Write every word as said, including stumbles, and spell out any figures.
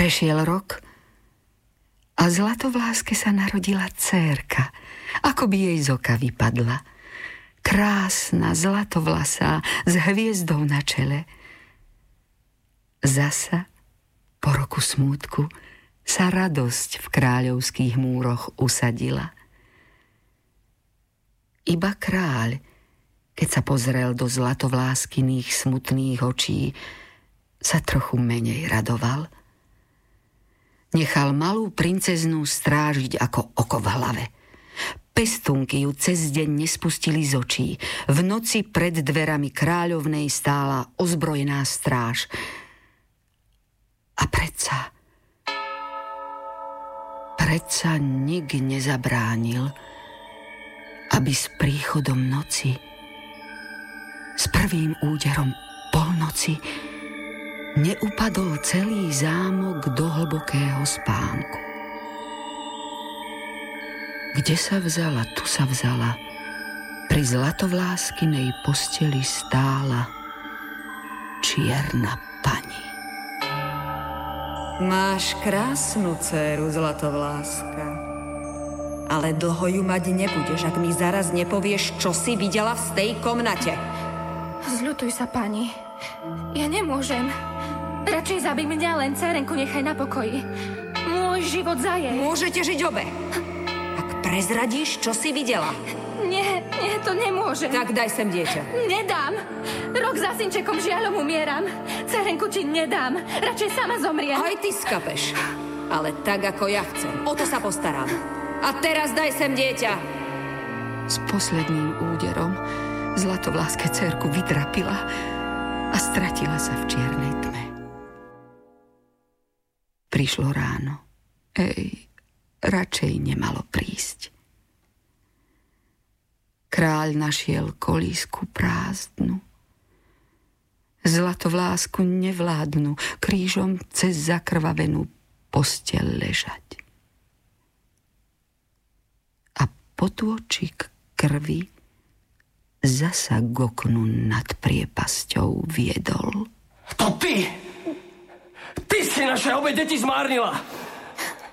Prešiel rok a Zlatovláske sa narodila dcérka, ako by jej z oka vypadla. Krásna, zlatovlasá, s hviezdou na čele. Zasa, po roku smútku, sa radosť v kráľovských múroch usadila. Iba kráľ, keď sa pozrel do Zlatovláskyných smutných očí, sa trochu menej radoval. Nechal malú princeznú strážiť ako oko v hlave. Pestunky ju cez deň nespustili z očí. V noci pred dverami kráľovnej stála ozbrojená stráž. A predsa, predsa nik nezabránil, aby s príchodom noci, s prvým úderom polnoci, neupadol celý zámok do hlbokého spánku. Kde sa vzala, tu sa vzala, pri Zlatovláskynej posteli stála čierna pani. Máš krásnu dcéru, Zlatovláska, ale dlho ju mať nebudeš, ak mi zaraz nepovieš, čo si videla v tej komnate. Zľutuj sa, pani. Ja nemôžem. Radšej zabij mňa, len dcérenku nechaj na pokoji. Môj život za jej. Môžete žiť obe. Ak prezradíš, čo si videla. Nie, nie, to nemôžem. Tak daj sem dieťa. Nedám. Rok za synčekom žiaľom umieram. Dcérenku ti nedám. Radšej sama zomriem. Aj ty skapeš. Ale tak, ako ja chcem. O to sa postarám. A teraz daj sem dieťa. S posledným úderom Zlatovláske dcérku vydrapila a stratila sa v čiernej tme. Prišlo ráno. Ej, radšej nemalo prísť. Kráľ našiel kolísku prázdnu. Zlatovlásku nevládnu krížom cez zakrvavenú posteľ ležať. A potôčik krvi zasa k oknu nad priepasťou viedol. To ty! Ty si naše obe deti zmárnila!